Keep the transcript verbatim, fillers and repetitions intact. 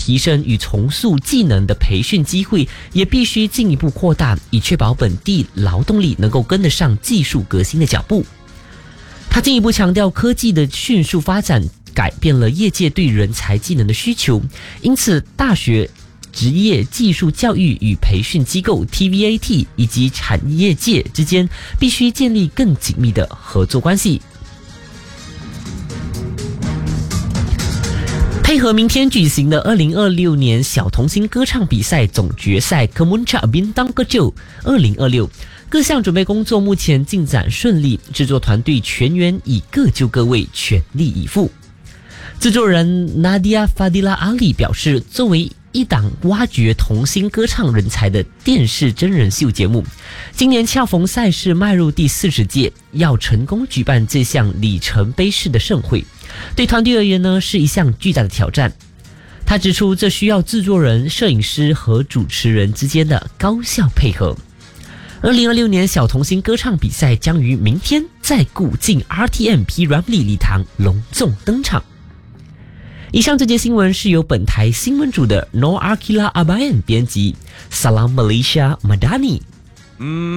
提升与重塑技能的培训机会也必须进一步扩大，以确保本地劳动力能够跟得上技术革新的脚步。他进一步强调，科技的迅速发展改变了业界对人才技能的需求，因此大学、职业技术教育与培训机构 T V A T 以及产业界之间必须建立更紧密的合作关系。配合明天举行的二零二六年小童星歌唱比赛总决赛 Kemunca Bintang Kecil 二零二六，各项准备工作目前进展顺利，制作团队全员以各就各位，全力以赴。制作人 Nadia Fadila Ali 表示，作为一档挖掘童星歌唱人才的电视真人秀节目，今年恰逢赛事迈入第四十届，要成功举办这项里程碑式的盛会，对团队而言呢，是一项巨大的挑战。他指出，这需要制作人、摄影师和主持人之间的高效配合。二零二六年小童星歌唱比赛将于明天在古晋 R T M P Ramlee 礼堂隆重登场。以上这节新闻是由本台新闻组的 Noor Arkila Abayan 编辑 Salam Malaysia Madani。嗯